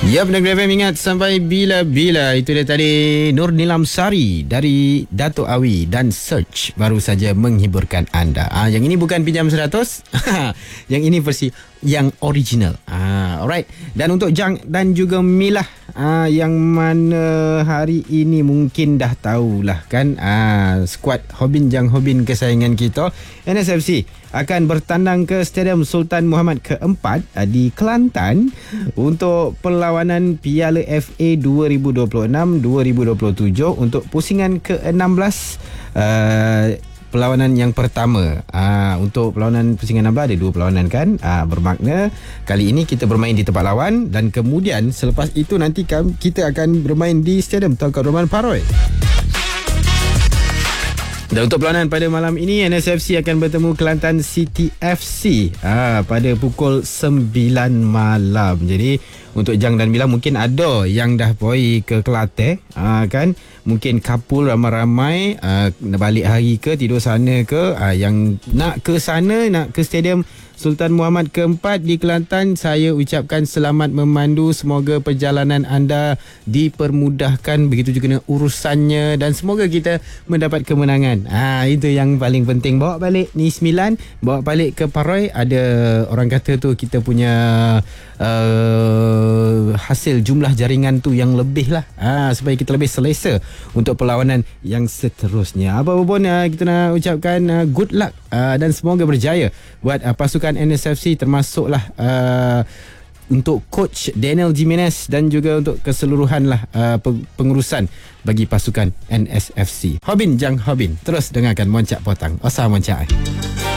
Ya, Negeri FM ingat sampai bila-bila. Itu dia tadi Nur Nilam Sari dari Dato' Awi dan Search baru saja menghiburkan anda. Yang ini bukan pinjam 100. Yang ini versi yang original. Alright. Dan untuk Jang dan juga Milah, yang mana hari ini mungkin dah tahulah kan, skuad Hobin Jang Hobin kesayangan kita NSFC akan bertandang ke Stadium Sultan Muhammad keempat di Kelantan untuk perlawanan Piala FA 2026-2027 untuk pusingan ke-16. Perlawanan yang pertama. Untuk perlawanan pusingan 16 ada dua perlawanan kan. Bermakna kali ini kita bermain di tempat lawan, dan kemudian selepas itu nanti kita akan bermain di Stadium Tunku Abdul Rahman Paroi. Dan untuk perlawanan pada malam ini, NSFC akan bertemu Kelantan City FC pada pukul 9 malam. Jadi untuk Jang dan Mila mungkin ada yang dah pergi ke Kelantan, kan, mungkin kapul ramai-ramai balik hari ke, tidur sana ke, yang nak ke sana, nak ke Stadium Sultan Muhammad keempat di Kelantan, saya ucapkan selamat memandu. Semoga perjalanan anda dipermudahkan, begitu juga dengan urusannya, dan semoga kita mendapat kemenangan. Itu yang paling penting. Bawa balik ni 9, bawa balik ke Paroi. Ada orang kata tu kita punya hasil jumlah jaringan tu yang lebih lah, supaya kita lebih selesa untuk perlawanan yang seterusnya. Apa-apa pun kita nak ucapkan good luck dan semoga berjaya buat pasukan NSFC, termasuklah untuk coach Daniel Jimenez dan juga untuk keseluruhan lah pengurusan bagi pasukan NSFC. Hobin Jang Hobin, terus dengarkan Moncak Potang. Osah Moncak.